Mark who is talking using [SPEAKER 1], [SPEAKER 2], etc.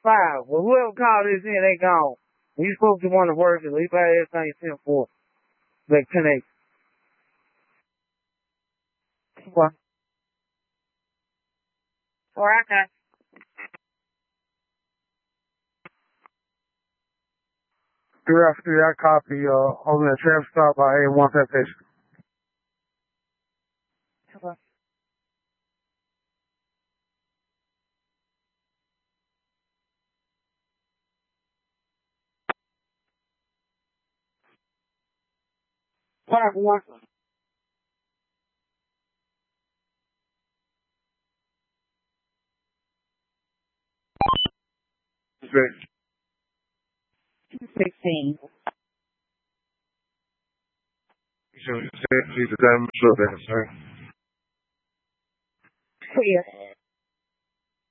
[SPEAKER 1] 5. Well, whoever called this in, they gone. We spoke to one of the workers. We got everything sent for. Like 10-8. What? Okay. After that copy, on the traffic stop by A1 station. Okay. What? Great. 16. So, the time, sure, sir. Yeah.